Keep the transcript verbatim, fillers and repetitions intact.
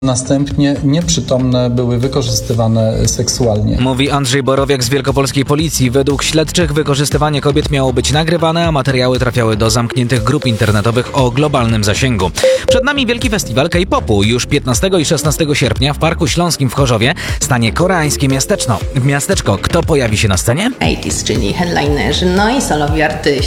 Następnie nieprzytomne były wykorzystywane seksualnie. Mówi Andrzej Borowiak z wielkopolskiej policji. Według śledczych wykorzystywanie kobiet miało być nagrywane, a materiały trafiały do zamkniętych grup internetowych o globalnym zasięgu. Przed nami wielki festiwal K-popu. Już piętnastego i szesnastego sierpnia w Parku Śląskim w Chorzowie stanie koreańskie miasteczko. Miasteczko. Kto pojawi się na scenie? osiemdziesiątych, czyli headlinerzy, no i solowi artyści.